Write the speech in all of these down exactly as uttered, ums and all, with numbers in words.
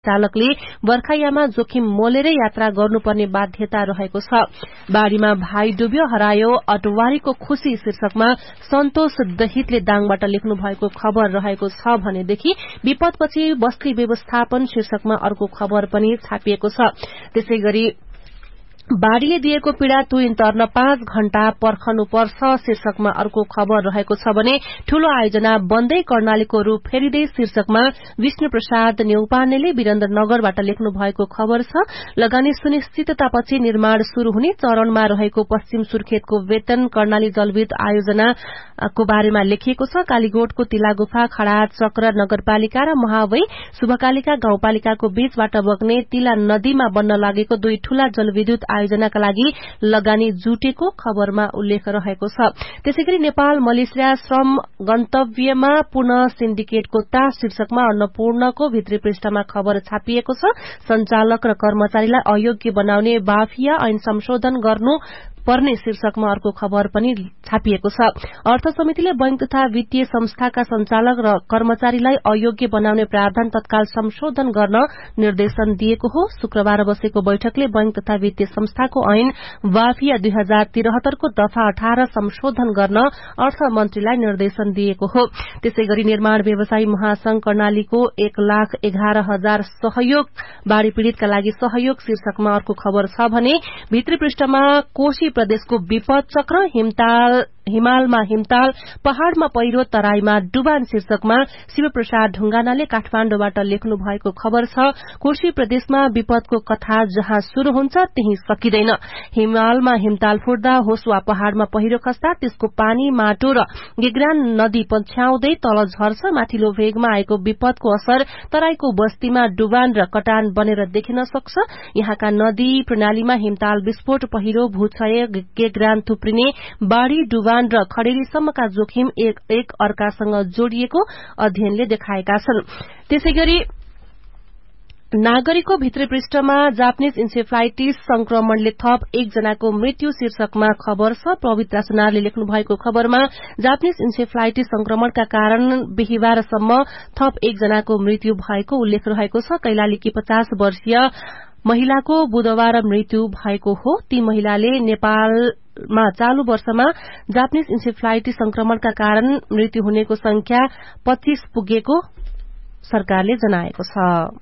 चालकले बर्खायामा जोखिम मोलेरै यात्रा गर्नुपर्ने बाध्यता रहेको छ। बाढ़ीमा भाइ डुब्यो हरायो अटवारीको खुशी शीर्षकमा सन्तोष दहितले दाङबाट लेख्नु भएको खबर रहेको छ भनेदेखि विपदपछि बस्ती व्यवस्थापन शीर्षकमा अर्को खबर पनि छापिएको छ। त्यसैगरी बाढ़ीले दिएको पीड़ा तुइन तर्न पाँच घण्टा पर्खनुपर्छ शीर्षकमा अर्को खबर रहेको छ भने ठूलो आयोजना बन्दै कर्णालीको रूप फेरिँदै शीर्षकमा विष्णु प्रसाद न्यौपानेले वीरेन्द्रनगरबाट लेख्नु भएको खबर छ। लगानी सुनिश्चिततापछि निर्माण शुरू हुने चरणमा रहेको पश्चिम सुर्खेतको वेतन कर्णाली जलविद्युत आयोजनाको बारेमा लेखिएको छ। कालीगोठको तिलागुफा खड़ा चक्र नगरपालिका र महावै शुभकालिका गाउँपालिकाको बीचबाट बग्ने तिला नदीमा बन्न लागेको दुई ठूला जलविद्युत आयोजनाका लागि लगानी जुटेको खबरमा उल्लेख रहेको छ। त्यसैगरी नेपाल मलेसिया श्रम गन्तव्यमा पुनः सिन्डिकेटको तास शीर्षकमा अन्नपूर्णको भित्री पृष्ठमा खबर छापिएको छ। संचालक र कर्मचारीलाई अयोग्य बनाउने बाफिया ऐन संशोधन गर्नु पर्ने शीर्षकमा अर्को खबर पनि छापिएको छ। अर्थ समितिले बैंक तथा वित्तीय संस्थाका संचालक र कर्मचारीलाई अयोग्य बनाउने प्रावधान तत्काल संशोधन गर्न निर्देशन दिएको हो। शुक्रबार बसेको बैठकले बैंक तथा वित्तीय संस्थाको ऐन वाफिया दुई हजार तिरहत्तरको दफा अठार संशोधन गर्न अर्थ मन्त्रीलाई निर्देशन दिएको हो। त्यसैगरी निर्माण व्यवसायी महासंघ कर्णालीको एक लाख एघार हजार सहयोग बाढ़ी पीड़ितका लागि सहयोग शीर्षकमा अर्को खबर छ भने भित्री पृष्ठमा कोशी प्रदेशको विपद चक्र हिमताल हिमालमा हिमताल पहाड़मा पहिरो तराईमा डुबान शीर्षकमा शिवप्रसाद ढुंगानाले काठमाण्डुबाट लेख्नु भएको खबर छ। कोशी प्रदेशमा विपदको कथा जहाँ शुरू हुन्छ त्यही सकिँदैन। हिमालमा हिमताल फुट्दा होस् वा पहाड़मा पहिरो खस्दा त्यसको पानी माटो र गेग्रान नदी पछ्याउँदै तल झर्छ। माथिल्लो भेगमा आएको विपदको असर तराईको बस्तीमा डुबान र कटान बनेर देखिन सक्छ। यहाँका नदी प्रणालीमा हिमताल विस्फोट पहिरो भूक्षय गेग्रान थुप्रिने बाढ़ी डुबान र खडेरीसम्मका जोखिम एक एक अर्कासँग जोडिएको अध्ययनले देखाएका छन्। त्यसैगरी नागरिकको भित्री पृष्ठमा जापानीज इन्सेफ्लाइटिस संक्रमणले थप एकजनाको मृत्यु शीर्षकमा खबर छ। पवित्र सुनारले लेख्नु भएको खबरमा जापानीज इन्सेफ्लाइटिस संक्रमणका कारण बिहिबारसम्म थप एकजनाको मृत्यु भएको उल्लेख रहेको छ। कैलालीकी पचास वर्षीय महिलाको बुधबार मृत्यु भएको हो। ती महिलाले नेपालमा चालू वर्षमा जापानीज इन्सेफ्लाइटिस संक्रमणका कारण मृत्यु हुनेको संख्या पच्चीस पुगेको सरकारले जनाएको छ।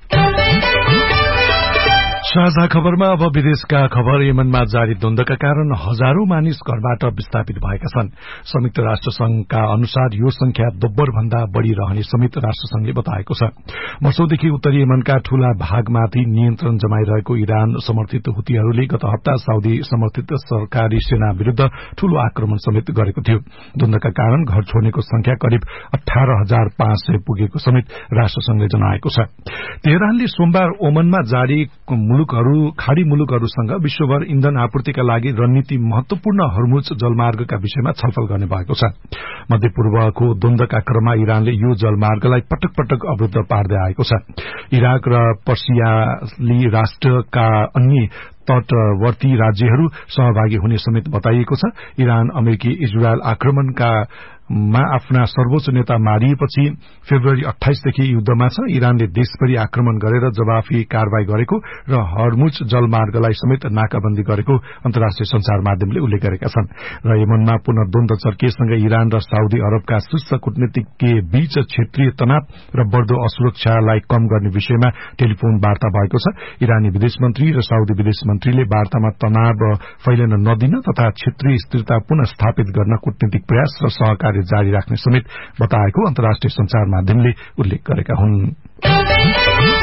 साझा खबरमा अब विदेशका खबर। यमनमा जारी द्वन्द्वका कारण हजारौं मानिस घरबाट विस्थापित भएका छन्। संयुक्त राष्ट्र संघका अनुसार यो संख्या दोब्बर भन्दा बढ़ी रहने संयुक्त राष्ट्र संघले बताएको छ। वर्षौंदेखि उत्तरी यमनका ठूला भागमाथि नियन्त्रण जमाइरहेको इरान समर्थित हुतीहरूले गत हप्ता साउदी समर्थित सरकारी सेना विरूद्ध ठूलो आक्रमण समेत गरेको थियो। द्वन्द्वका कारण घर छोड्नेको संख्या करिब अठार हजार पाँच सय पुगेको समेत राष्ट्रसंघले जनाएको छ। तेहरानले सोमबार ओमनमा जारी मुलुकहरू खाड़ी मुलुकहरूसँग विश्वभर इन्धन आपूर्तिका लागि रणनीति महत्वपूर्ण हर्मुज जलमार्गका विषयमा छलफल गर्ने भएको छ। मध्यपूर्वको द्वन्द्वका क्रममा इरानले यो जलमार्गलाई पटक पटक अवरुद्ध पार्दै आएको छ। इराक र पर्सियाली राष्ट्रका अन्य तटवर्ती राज्यहरू सहभागी हुने समेत बताइएको छ। इरान अमेरिकी इजरायल आक्रमणका मा आफ्ना सर्वोच्च नेता मारिएपछि फेब्रुअरी अट्ठाइसदेखि युद्धमा छ। इरानले देशभरि आक्रमण गरेर जवाफी कारवाही गरेको र हर्मुज जलमार्गलाई समेत नाकाबन्दी गरेको अन्तर्राष्ट्रिय संचार माध्यमले उल्लेख गरेका छन्। र यमनमा पुनः द्वन्द्व चर्किएसँगै इरान र साउदी अरबका शीर्ष कूटनीतिज्ञ बीच क्षेत्रीय तनाव र बढ़दो असुरक्षालाई कम गर्ने विषयमा टेलिफोन वार्ता भएको छ। इरानी विदेश मन्त्री र साउदी विदेश मन्त्रीले वार्तामा तनाव फैलन नदिन तथा क्षेत्रीय स्थिरता पुनः स्थापित गर्न कूटनीतिक प्रयास र सहकारी जारी राख्ने समेत बताएको अन्तर्राष्ट्रिय संचार माध्यमले उल्लेख गरेका हुन्।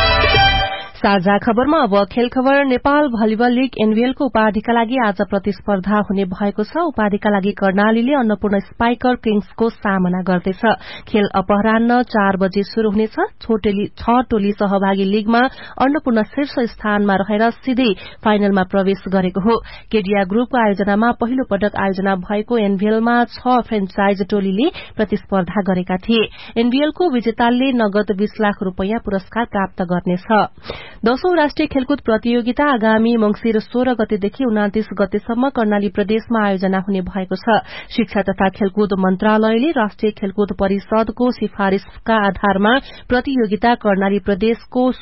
साझा खबरमा अब खेल खबर। नेपाल भलिबल लीग एनबीएलको उपाधिका लागि आज प्रतिस्पर्धा हुने भएको छ। उपाधिका लागि कर्णालीले अन्नपूर्ण स्पाइकर किङ्सको सामना गर्दैछ। खेल अपराह्न चार बजे शुरू हुनेछ। छ टोली सहभागी लीगमा अन्नपूर्ण शीर्ष स्थानमा रहेर सिधै फाइनलमा प्रवेश गरेको हो। केडिया ग्रुपको आयोजनामा पहिलो पटक आयोजना भएको एनबीएलमा छ फ्रेन्चाइज टोलीले प्रतिस्पर्धा गरेका थिए। एनबीएलको विजेताले नगद बीस लाख रूपियाँ पुरस्कार प्राप्त गर्नेछ। दशौं राष्ट्रिय खेलकुद प्रतियोगिता आगामी मंसिर सोह्र गतेदेखि उनातीस गतेसम्म कर्णाली प्रदेशमा आयोजना हुने भएको छ। शिक्षा तथा खेलकुद मन्त्रालयले राष्ट्रिय खेलकुद परिषदको सिफारिशका आधारमा प्रतियोगिता कर्णाली प्रदेशको